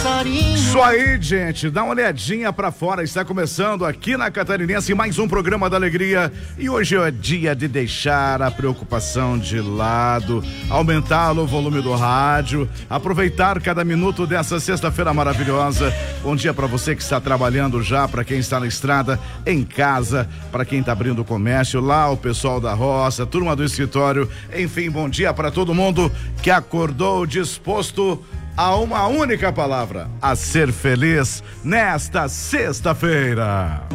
carinho. Isso aí, gente, dá uma olhadinha pra fora, está começando aqui na Catarinense mais um programa da alegria e hoje é dia de deixar a preocupação de lado, aumentar o volume do rádio, aproveitar cada minuto dessa sexta-feira maravilhosa. Bom dia pra você que está trabalhando já, pra quem está na estrada, em casa, pra quem tá abrindo o comércio, lá o pessoal da roça, turma do escritório, enfim, bom dia pra todo mundo que acordou disposto a uma única palavra: a ser feliz nesta sexta-feira.